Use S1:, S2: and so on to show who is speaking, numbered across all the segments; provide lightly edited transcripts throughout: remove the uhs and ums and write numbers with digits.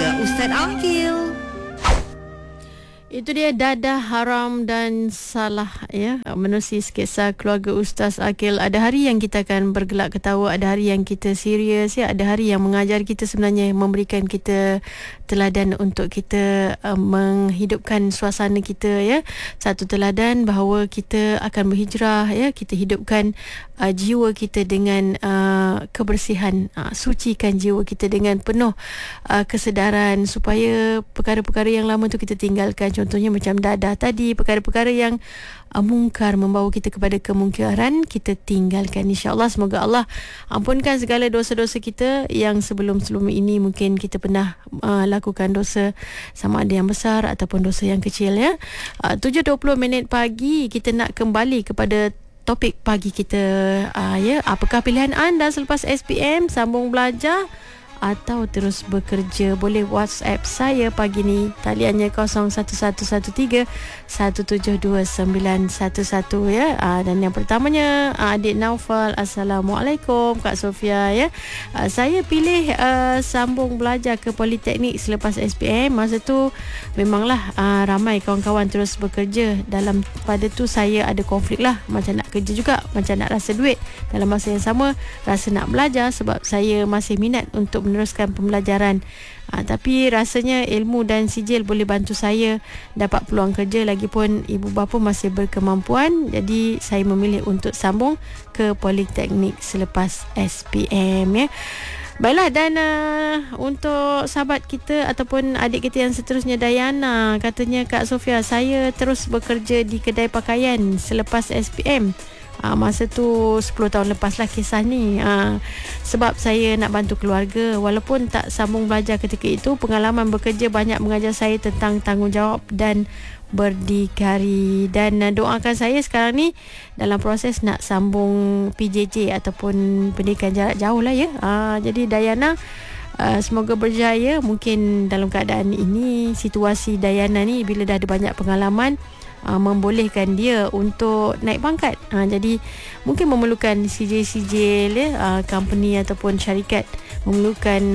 S1: keluarga Ustaz Akil.
S2: Itu dia Dadah Haram dan Salah ya, menerusi sketsa keluarga Ustaz Akil. Ada hari yang kita akan bergelak ketawa, ada hari yang kita serius ya, ada hari yang mengajar kita sebenarnya, memberikan kita teladan untuk kita menghidupkan suasana kita ya. Satu teladan bahawa kita akan berhijrah ya, kita hidupkan jiwa kita dengan kebersihan, sucikan jiwa kita dengan penuh kesedaran supaya perkara-perkara yang lama tu kita tinggalkan. Contohnya macam dadah tadi, perkara-perkara yang mungkar membawa kita kepada kemungkaran, kita tinggalkan insya-Allah. Semoga Allah ampunkan segala dosa-dosa kita yang sebelum-sebelum ini mungkin kita pernah lakukan dosa, sama ada yang besar ataupun dosa yang kecil ya. 7:20 pagi, kita nak kembali kepada topik pagi kita ya. Apakah pilihan anda selepas SPM, sambung belajar atau terus bekerja? Boleh WhatsApp saya pagi ni, taliannya 011131729911 ya. Dan yang pertamanya adik Naufal, Assalamualaikum Kak Sofia ya. Saya pilih sambung belajar ke Politeknik selepas SPM. Masa tu memanglah ramai kawan-kawan terus bekerja. Dalam pada tu saya ada konflik lah, macam nak kerja juga, macam nak rasa duit, dalam masa yang sama rasa nak belajar sebab saya masih minat untuk meneruskan pembelajaran. Tapi rasanya ilmu dan sijil boleh bantu saya dapat peluang kerja, lagipun ibu bapa masih berkemampuan. Jadi saya memilih untuk sambung ke Politeknik selepas SPM ya. Baiklah, dan untuk sahabat kita ataupun adik kita yang seterusnya, Dayana, katanya Kak Sofia, saya terus bekerja di kedai pakaian selepas SPM. Masa tu 10 tahun lepas lah kisah ni. Sebab saya nak bantu keluarga. Walaupun tak sambung belajar ketika itu, pengalaman bekerja banyak mengajar saya tentang tanggungjawab dan berdikari. Dan doakan saya sekarang ni dalam proses nak sambung PJJ ataupun pendidikan jarak jauh lah ya. Jadi Dayana, semoga berjaya. Mungkin dalam keadaan ini, situasi Dayana ni bila dah ada banyak pengalaman, membolehkan dia untuk naik pangkat. Jadi mungkin memerlukan sijil-sijil ya, company ataupun syarikat memerlukan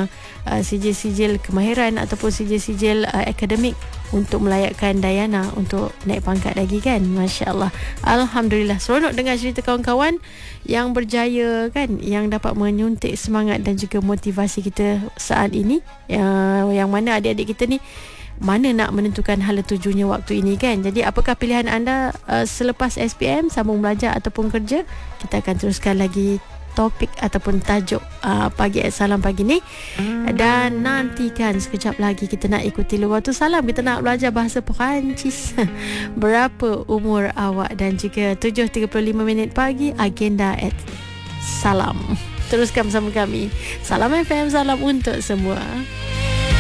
S2: sijil-sijil kemahiran ataupun sijil-sijil akademik untuk melayakkan Dayana untuk naik pangkat lagi kan. Masya Allah, Alhamdulillah. Seronok dengar cerita kawan-kawan yang berjaya kan, yang dapat menyuntik semangat dan juga motivasi kita saat ini, yang mana adik-adik kita ni mana nak menentukan hala tujunya waktu ini kan. Jadi apakah pilihan anda selepas SPM, sambung belajar ataupun kerja? Kita akan teruskan lagi topik ataupun tajuk pagi salam pagi ni. Dan nantikan sekejap lagi kita nak ikuti Lughatu Salam. Kita nak belajar bahasa Perancis. Berapa umur awak? Dan juga 7:35 pagi, agenda salam. Teruskan bersama kami. Salam FM, salam untuk semua.